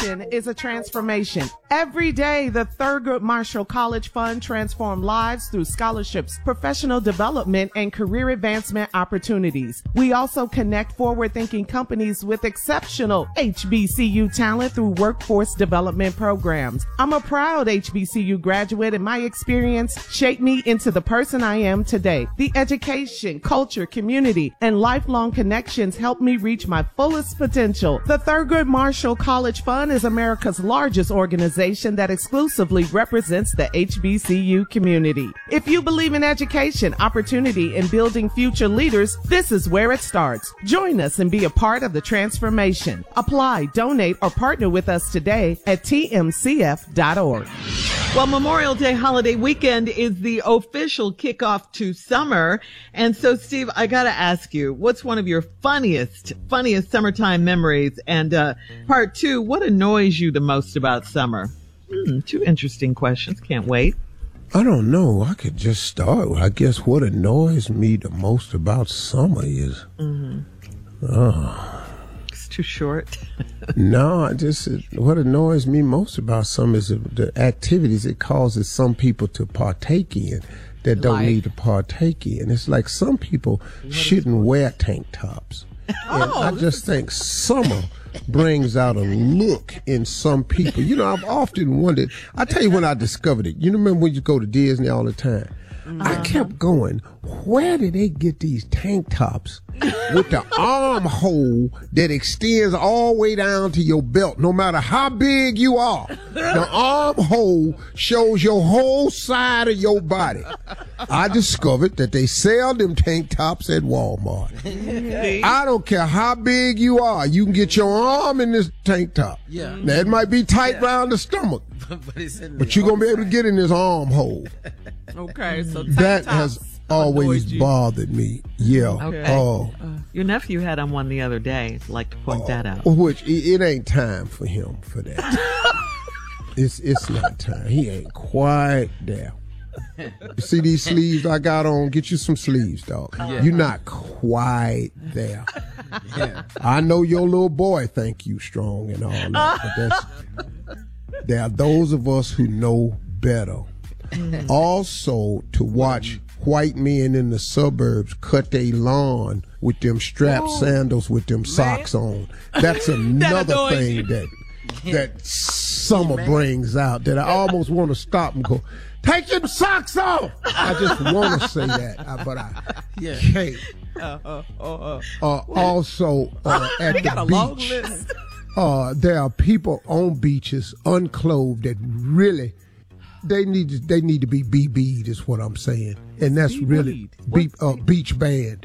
Education is a transformation. Every day, the Thurgood Marshall College Fund transforms lives through scholarships, professional development, and career advancement opportunities. We also connect forward-thinking companies with exceptional HBCU talent through workforce development programs. I'm a proud HBCU graduate, and my experience shaped me into the person I am today. The education, culture, community, and lifelong connections helped me reach my fullest potential. The Thurgood Marshall College Fund is America's largest organization that exclusively represents the HBCU community. If you believe in education, opportunity, and building future leaders, this is where it starts. Join us and be a part of the transformation. Apply, donate, or partner with us today at tmcf.org. Well, Memorial Day holiday weekend is the official kickoff to summer. And so, Steve, I got to ask you, what's one of your funniest summertime memories? And part two, what annoys you the most about summer? Two interesting questions. Can't wait. I don't know. I could just start. I guess what annoys me the most about summer is... It's too short. No, what annoys me most about summer is the activities it causes some people to partake in that don't need to partake in. It's like some people shouldn't wear tank tops. And I just think summer brings out a look in some people. You know, I've often wondered, I tell you when I discovered it. You remember when you go to Disney all the time? I kept going, where did they get these tank tops with the armhole that extends all the way down to your belt, no matter how big you are? The armhole shows your whole side of your body. I discovered that they sell them tank tops at Walmart. I don't care how big you are, you can get your arm in this tank top. Yeah. Now, it might be tight around the stomach, but you're going to be able to get in this armhole. Okay, so that has always bothered me. Yeah. Okay. Oh. Your nephew had on one the other day. I'd like to point that out. Which it ain't time for him for that. It's not time. He ain't quite there. You see these sleeves I got on? Get you some sleeves, dog. Yeah. You're not quite there. Yeah. I know your little boy think you strong and all that, but there are those of us who know better. Also, to watch white men in the suburbs cut their lawn with them strap sandals with them socks on. That's another thing that summer brings out that I almost want to stop and go, take them socks off. I just want to say that, but I can't. Also, at the beach, there are people on beaches unclothed that really they need to be BB'd is what I'm saying, and that's really beach band.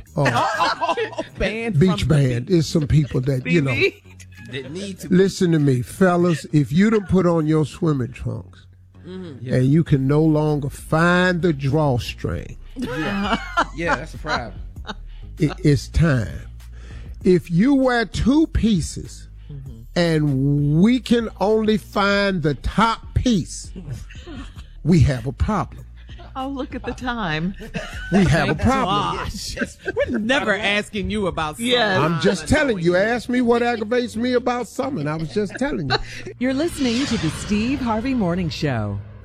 Beach band is some people that you know. That need to listen to me, fellas. If you done put on your swimming trunks and you can no longer find the drawstring, that's a problem. It's time. If you wear two pieces and we can only find the top piece, we have a problem. Oh, look at the time. We have a problem. Gosh. We're never asking you about summer. Yes. I'm just telling you. Ask me what aggravates me about summer, and I was just telling you. You're listening to the Steve Harvey Morning Show.